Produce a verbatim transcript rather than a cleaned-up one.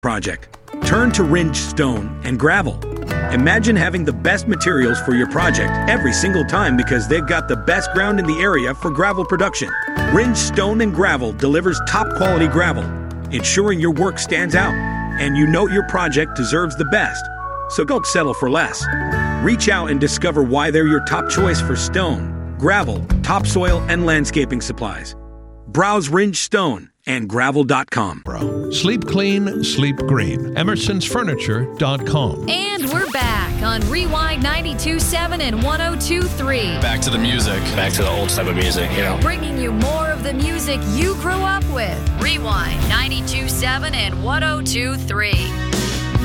project. Turn to Ringe Stone and Gravel. Imagine having the best materials for your project every single time because they've got the best ground in the area for gravel production. Ringe Stone and Gravel delivers top quality gravel, ensuring your work stands out and you know your project deserves the best. So don't settle for less. Reach out and discover why they're your top choice for stone, gravel, topsoil, and landscaping supplies. Browse Ringe Stone and gravel dot com. Sleep clean, sleep green. Emerson's Furniture dot com. And we're back on Rewind ninety-two point seven and one oh two point three. Back to the music. Back to the old type of music, you know. Bringing you more of the music you grew up with. Rewind ninety-two point seven and one oh two point three.